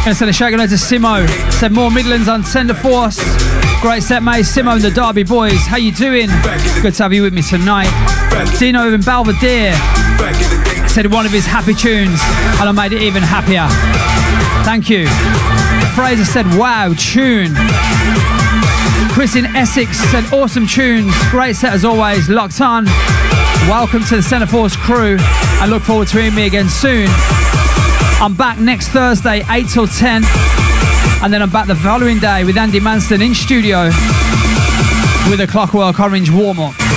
Gonna send a shout out to Simo. Said more Midlands on Tender Force. Great set, mate. Simo and the Derby boys. How you doing? Good to have you with me tonight. Dino in Belvedere said one of his happy tunes, and I made it even happier. Thank you. Fraser said, wow, tune. Chris in Essex said, awesome tunes. Great set as always. Locked on. Welcome to the Centre Force crew. I look forward to hearing me again soon. I'm back next Thursday, 8 till 10. And then I'm back the following day with Andy Manston in studio with a Clockwork Orange warm-up.